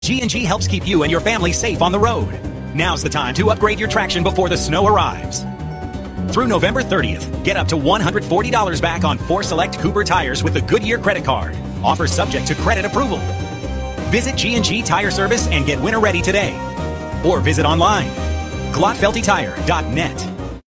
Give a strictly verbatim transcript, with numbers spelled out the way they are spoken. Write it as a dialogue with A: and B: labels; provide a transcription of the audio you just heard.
A: G and G helps keep you and your family safe on the road. Now's the time to upgrade your traction before the snow arrives. Through November thirtieth, get up to one hundred forty dollars back on four select Cooper tires with the Goodyear credit card. Offer subject to credit approval. Visit G and G Tire Service and get winter ready today. Or visit online, glotfelty tire dot net.